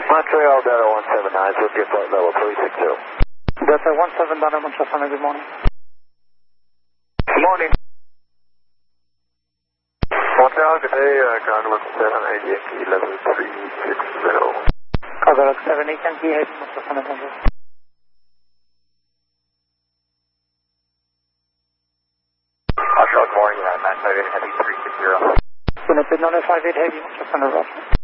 Montreal Delta 179, with your flight level 362. Delta 17 Delta Montreal, good morning. Good morning. Montreal, good day, Congress 780 Yankee 11360. Congress 78 Yankee, Montreal, bonjour. Montreal, good morning, 958 Heavy 360. Unit 958 Heavy, Montreal, Roger.